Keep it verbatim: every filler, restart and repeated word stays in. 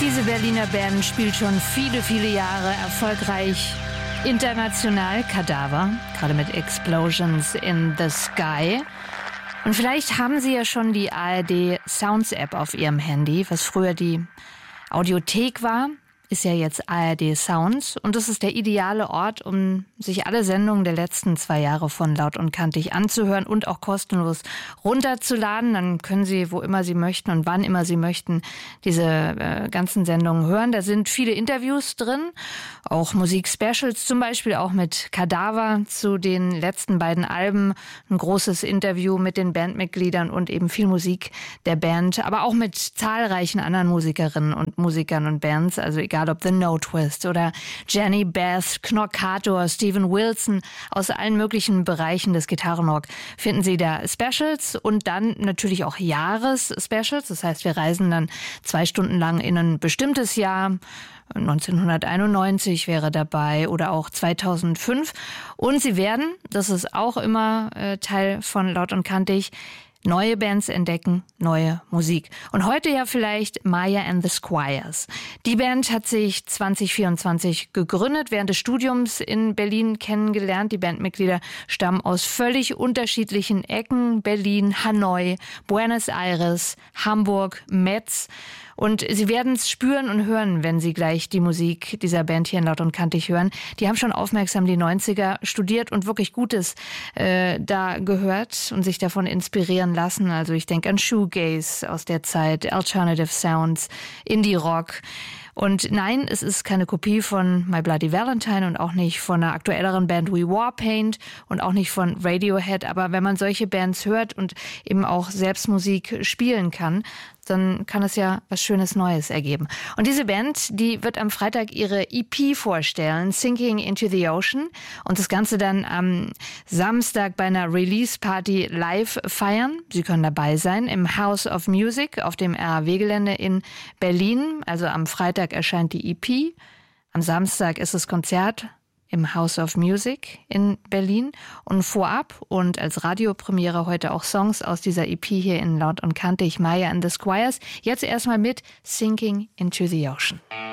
Diese Berliner Band spielt schon viele, viele Jahre erfolgreich international. Kadaver, gerade mit Explosions in the Sky. Und vielleicht haben Sie ja schon die A R D Sounds App auf Ihrem Handy, was früher die Audiothek war, ist ja jetzt A R D Sounds. Und das ist der ideale Ort, um sich alle Sendungen der letzten zwei Jahre von Laut und Kantig anzuhören und auch kostenlos runterzuladen. Dann können Sie, wo immer Sie möchten und wann immer Sie möchten, diese äh, ganzen Sendungen hören. Da sind viele Interviews drin, auch Musik-Specials, zum Beispiel auch mit Kadaver zu den letzten beiden Alben. Ein großes Interview mit den Bandmitgliedern und eben viel Musik der Band, aber auch mit zahlreichen anderen Musikerinnen und Musikern und Bands, also egal ob The No Twist oder Jenny Beth, Knockator, Steven Wilson, aus allen möglichen Bereichen des Gitarrenrock finden Sie da Specials und dann natürlich auch Jahres-Specials. Das heißt, wir reisen dann zwei Stunden lang in ein bestimmtes Jahr. neunzehnhunderteinundneunzig wäre dabei oder auch zweitausendfünf. Und Sie werden, das ist auch immer äh, Teil von Laut und Kantig, neue Bands entdecken, neue Musik. Und heute ja vielleicht Maya and the Squires. Die Band hat sich zwanzig vierundzwanzig gegründet, während des Studiums in Berlin kennengelernt. Die Bandmitglieder stammen aus völlig unterschiedlichen Ecken. Berlin, Hanoi, Buenos Aires, Hamburg, Metz. Und Sie werden es spüren und hören, wenn Sie gleich die Musik dieser Band hier in Laut und Kantig hören. Die haben schon aufmerksam die neunziger studiert und wirklich Gutes äh, da gehört und sich davon inspirieren lassen. Also ich denke an Shoegaze aus der Zeit, Alternative Sounds, Indie-Rock. Und nein, es ist keine Kopie von My Bloody Valentine und auch nicht von einer aktuelleren Band wie Warpaint und auch nicht von Radiohead. Aber wenn man solche Bands hört und eben auch selbst Musik spielen kann, dann kann es ja was Schönes Neues ergeben. Und diese Band, die wird am Freitag ihre E P vorstellen, Sinking into the Ocean. Und das Ganze dann am Samstag bei einer Release-Party live feiern. Sie können dabei sein im House of Music auf dem R A W-Gelände in Berlin. Also am Freitag erscheint die E P. Am Samstag ist das Konzert im House of Music in Berlin und vorab und als Radiopremiere heute auch Songs aus dieser E P hier in Laut und Kantig, Maya and the Squires. Jetzt erstmal mit Sinking into the Ocean.